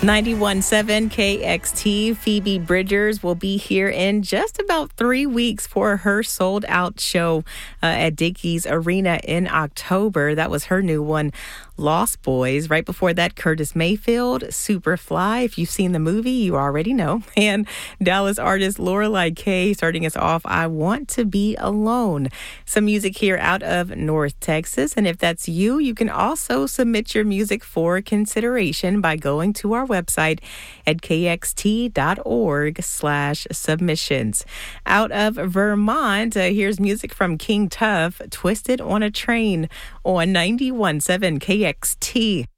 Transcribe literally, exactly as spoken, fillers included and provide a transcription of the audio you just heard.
ninety-one point seven K X T. Phoebe Bridgers will be here in just about three weeks for her sold-out show uh, at Dickies Arena in October. That was her new one, Lost Boys. Right before that, Curtis Mayfield, Superfly. If you've seen the movie, you already know. And Dallas artist Lorelai K starting us off, I Want to Be Alone. Some music here out of North Texas. And if that's you, you can also submit your music for consideration by going to our website at kxt.org slash submissions. Out of Vermont, uh, here's music from King Tuff, Twisted on a Train on ninety-one point seven K X T.